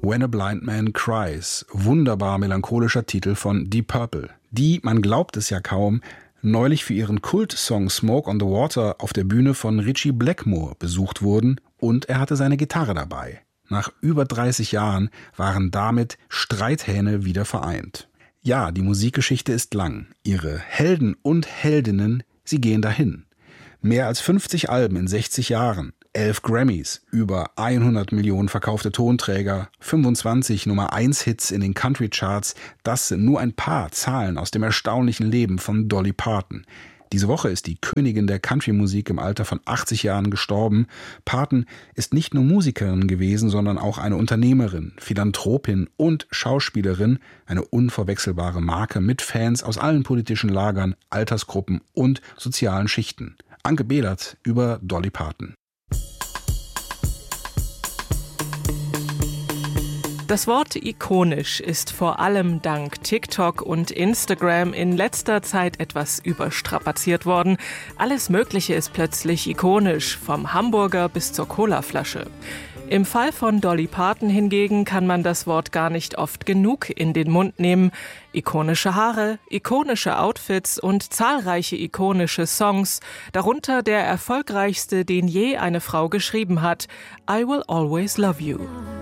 When a Blind Man Cries, wunderbar melancholischer Titel von Deep Purple, die, man glaubt es ja kaum, neulich für ihren Kultsong Smoke on the Water auf der Bühne von Ritchie Blackmore besucht wurden und er hatte seine Gitarre dabei. Nach über 30 Jahren waren damit Streithähne wieder vereint. Ja, die Musikgeschichte ist lang. Ihre Helden und Heldinnen, sie gehen dahin. Mehr als 50 Alben in 60 Jahren, 11 Grammys, über 100 Millionen verkaufte Tonträger, 25 Nummer-1-Hits in den Country-Charts, das sind nur ein paar Zahlen aus dem erstaunlichen Leben von Dolly Parton. Diese Woche ist die Königin der Country-Musik im Alter von 80 Jahren gestorben. Parton ist nicht nur Musikerin gewesen, sondern auch eine Unternehmerin, Philanthropin und Schauspielerin, eine unverwechselbare Marke mit Fans aus allen politischen Lagern, Altersgruppen und sozialen Schichten. Anke Behlert über Dolly Parton. Das Wort ikonisch ist vor allem dank TikTok und Instagram in letzter Zeit etwas überstrapaziert worden. Alles Mögliche ist plötzlich ikonisch, vom Hamburger bis zur Colaflasche. Im Fall von Dolly Parton hingegen kann man das Wort gar nicht oft genug in den Mund nehmen. Ikonische Haare, ikonische Outfits und zahlreiche ikonische Songs, darunter der erfolgreichste, den je eine Frau geschrieben hat, I Will Always Love You.